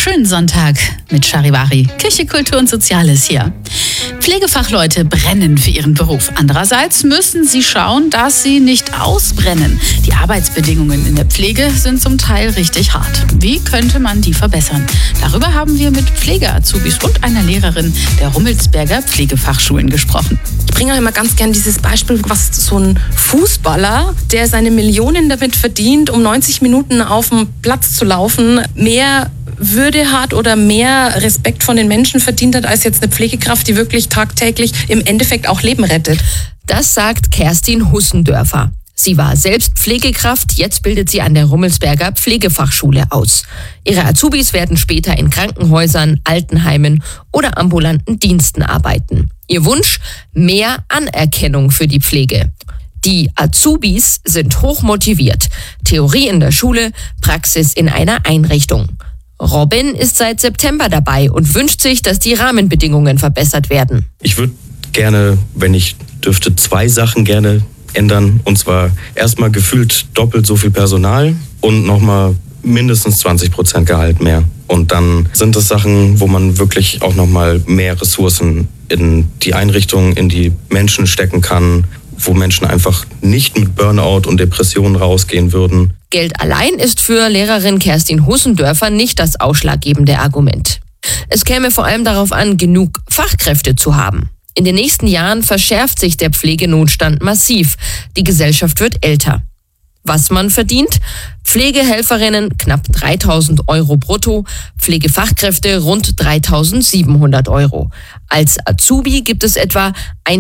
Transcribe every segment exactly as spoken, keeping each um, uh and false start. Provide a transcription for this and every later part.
Schönen Sonntag mit Charivari. Kirche, Kultur und Soziales hier. Pflegefachleute brennen für ihren Beruf. Andererseits müssen sie schauen, dass sie nicht ausbrennen. Die Arbeitsbedingungen in der Pflege sind zum Teil richtig hart. Wie könnte man die verbessern? Darüber haben wir mit Pflege-Azubis und einer Lehrerin der Rummelsberger Pflegefachschulen gesprochen. Ich bringe auch immer ganz gern dieses Beispiel, was so ein Fußballer, der seine Millionen damit verdient, um neunzig Minuten auf dem Platz zu laufen, mehr Würde hat oder mehr Respekt von den Menschen verdient hat, als jetzt eine Pflegekraft, die wirklich tagtäglich im Endeffekt auch Leben rettet. Das sagt Kerstin Hussendörfer. Sie war selbst Pflegekraft, jetzt bildet sie an der Rummelsberger Pflegefachschule aus. Ihre Azubis werden später in Krankenhäusern, Altenheimen oder ambulanten Diensten arbeiten. Ihr Wunsch? Mehr Anerkennung für die Pflege. Die Azubis sind hochmotiviert. Theorie in der Schule, Praxis in einer Einrichtung. Robin ist seit September dabei und wünscht sich, dass die Rahmenbedingungen verbessert werden. Ich würde gerne, wenn ich dürfte, zwei Sachen gerne ändern. Und zwar erstmal gefühlt doppelt so viel Personal und nochmal mindestens zwanzig Prozent Gehalt mehr. Und dann sind das Sachen, wo man wirklich auch nochmal mehr Ressourcen in die Einrichtung, in die Menschen stecken kann, wo Menschen einfach nicht mit Burnout und Depressionen rausgehen würden. Geld allein ist für Lehrerin Kerstin Hussendörfer nicht das ausschlaggebende Argument. Es käme vor allem darauf an, genug Fachkräfte zu haben. In den nächsten Jahren verschärft sich der Pflegenotstand massiv. Die Gesellschaft wird älter. Was man verdient? Pflegehelferinnen knapp dreitausend Euro brutto, Pflegefachkräfte rund dreitausendsiebenhundert Euro. Als Azubi gibt es etwa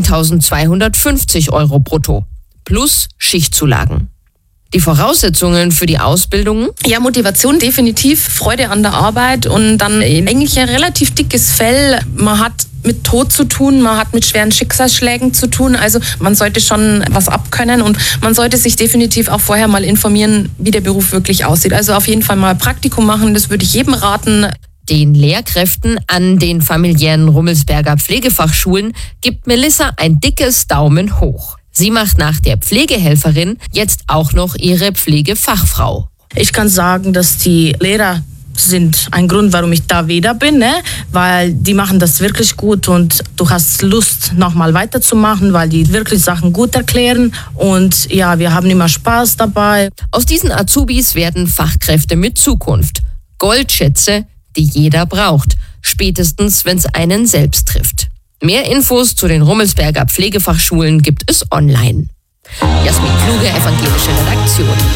eintausendzweihundertfünfzig Euro brutto, plus Schichtzulagen. Die Voraussetzungen für die Ausbildung? Ja, Motivation definitiv, Freude an der Arbeit und dann eigentlich ein relativ dickes Fell. Man hat mit Tod zu tun, man hat mit schweren Schicksalsschlägen zu tun. Also man sollte schon was abkönnen und man sollte sich definitiv auch vorher mal informieren, wie der Beruf wirklich aussieht. Also auf jeden Fall mal Praktikum machen, das würde ich jedem raten. Den Lehrkräften an den familiären Rummelsberger Pflegefachschulen gibt Melissa ein dickes Daumen hoch. Sie macht nach der Pflegehelferin jetzt auch noch ihre Pflegefachfrau. Ich kann sagen, dass die Lehrer sind ein Grund, warum ich da wieder bin, ne? Weil die machen das wirklich gut und du hast Lust, nochmal weiterzumachen, weil die wirklich Sachen gut erklären und ja, wir haben immer Spaß dabei. Aus diesen Azubis werden Fachkräfte mit Zukunft. Goldschätze, die jeder braucht, spätestens wenn es einen selbst trifft. Mehr Infos zu den Rummelsberger Pflegefachschulen gibt es online. Jasmin Kluge, evangelische Redaktion.